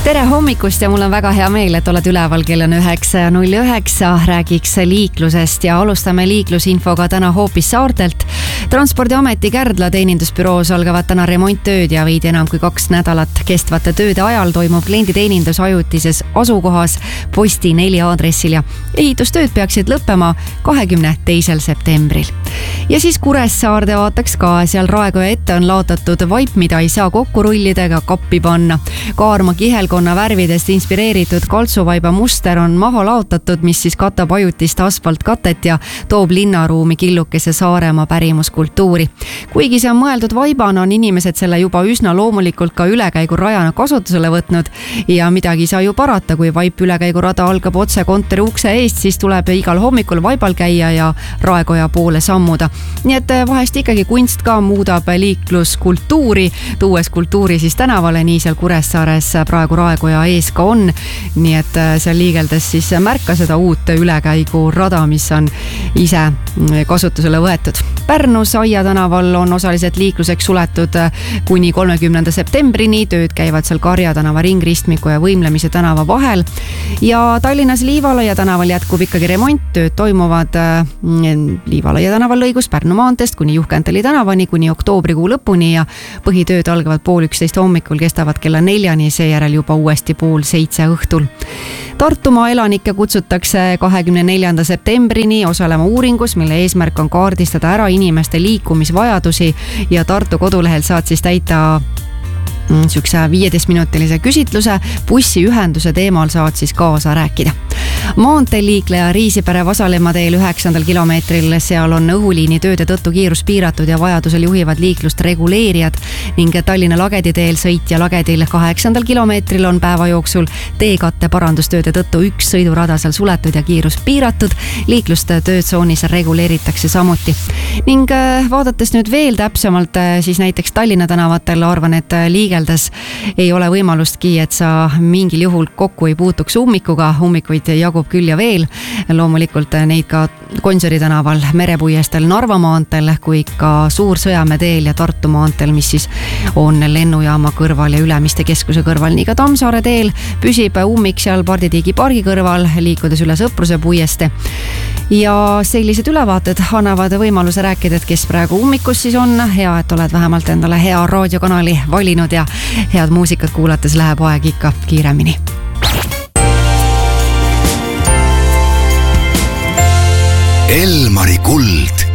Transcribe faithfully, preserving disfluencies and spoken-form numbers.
tere hommikust ja mul on väga hea meel, et oled üleval, kell on üheksa null üheksa, räägiks liiklusest ja alustame liiklusinfoga täna hoopis saartelt. Transpordiameti Kärdla teenindusbüroos algavad täna remonttööd ja veidi enam kui kaks nädalat kestvate tööde ajal toimub klienditeenindus ajutises asukohas Posti neli aadressil ja ehitustööd peaksid lõppema kahekümne teisel septembril. Ja siis Kuressaarde vaataks ka, seal Raekoja ette on laotatud vaip, mida ei saa kokku rullida ega kappi panna. Kaarma kihelkonna värvidest inspireeritud kaltsuvaiba muster on maha laotatud, mis siis katab ajutist asfaltkatet ja toob linnaruumi killukese Saaremaa pärimuskultuuri. Kuigi see on mõeldud vaibana, on inimesed selle juba üsna loomulikult ka ülekäigurajana kasutusele võtnud ja midagi ei saa ju parata, kui vaip ülekäigurada algab otse kontori ukse eest, siis tuleb igal hommikul vaibal käia ja Raekoja poole sammuda. Nii et vahest ikkagi kunst ka muudab liikluskultuuri, tuues kultuuri siis tänavale, nii seal Kuressaares praegu Raekoja ees ka on, nii et seal liigeldes siis märka seda uut ülekäigurada, mis on ise kasutusele võetud. Pärnus Aia tänaval on osaliselt liikluseks suletud kuni kolmekümnenda septembrini, tööd käivad seal Karja tänava ringristmiku ja Võimlemise tänava vahel ja Tallinnas Liivalaia tänaval jätkub ikkagi remont, tööd toimuvad Liivalaia tänaval lõigus Pärnu maanteest kuni Juhkentali tänavani kuni oktoobrikuu lõpuni ja põhitööd algavad pool üksteist hommikul, kestavad kella neljani, seejärel juba uuesti pool seitse õhtul. Tartumaa elanikke kutsutakse kahekümne neljanda septembrini osalema uuringus, mille eesmärk on kaardistada ära inimeste liikumisvajadusi ja Tartu kodulehel saad siis täita sükse viieteistminutilise küsitluse, bussiühenduse teemal saad siis kaasa rääkida. Maanteeliikleja Riisipere Vasalemma teel üheksandal kilomeetril, seal on õhuliini tööde tõttu kiirus piiratud ja vajadusel juhivad liiklust reguleerijad ning Tallinna Lagedi teel sõitja Lagedil kaheksandal kilomeetril on päeva jooksul teekatte parandustööde tõttu üks sõidurada seal suletud ja kiirus piiratud. Liiklust töötsoonis reguleeritakse samuti. Ning vaadates nüüd veel täpsemalt, siis näiteks Tallinna tänavatel arvan, et liigeldes ei ole võimalustki, et sa mingil juhul kokku ei puutuks ummikuga, ummikuid jagub küll ja veel. Loomulikult neid ka Gonsiori tänaval, Merepuiestel, Narva maanteel kui ka Suur-Sõjamäe teel ja Tartu maanteel, mis siis on lennujaama kõrval ja Ülemiste keskuse kõrval. Nii ka Tammsaare teel püsib ummik seal Parditiigi pargi kõrval, liikudes üle Sõpruse puieste. Ja sellised ülevaated annavad võimaluse rääkida, et kes praegu ummikus siis on. Hea, et oled vähemalt endale hea raadiokanali valinud ja head muusikat kuulates läheb aeg ikka kiiremini. Elmari kuld.